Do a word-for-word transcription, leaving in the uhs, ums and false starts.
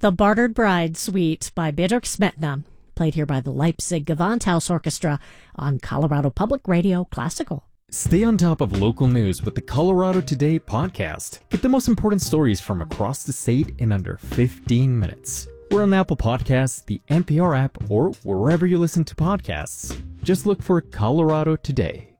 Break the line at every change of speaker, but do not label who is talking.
The Bartered Bride Suite by Bedřich Smetana, played here by the Leipzig Gewandhaus Orchestra on Colorado Public Radio Classical.
Stay on top of local news with the Colorado Today podcast. Get the most important stories from across the state in under fifteen minutes. We're on Apple Podcasts, the N P R app, or wherever you listen to podcasts. Just look for Colorado Today.